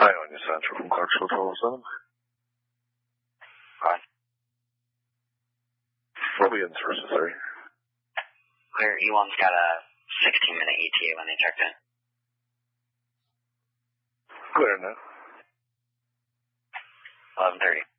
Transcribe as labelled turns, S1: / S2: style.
S1: Ionia Central from Clarksville 1207.
S2: Hi.
S1: Williams versus 3.
S2: Clear. E1's got a 16-minute ETA when they checked in.
S1: Clear now.
S2: 11:30.